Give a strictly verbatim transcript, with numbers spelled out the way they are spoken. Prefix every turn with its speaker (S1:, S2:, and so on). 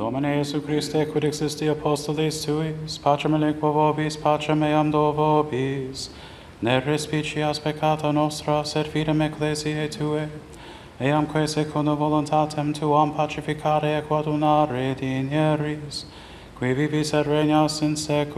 S1: Domine Iesu Christe, quid existi apostolis tuis, pacem aliquo vobis, pacem eam do vobis, ne respicias peccata nostra, sed fidem ecclesiae Tuae, eamque secundo voluntatem Tuam pacificare et coadunare dinieris, qui vivis et regnas in seculum,